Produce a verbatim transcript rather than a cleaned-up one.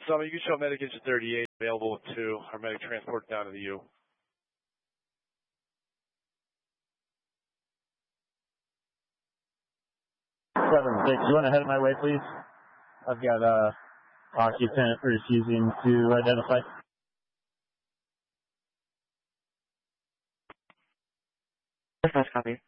Summit, you can show medic engine thirty-eight available with two. Our medic transport down to the U. seven six, you want to head my way, please? I've got a uh, occupant refusing to identify. First copy.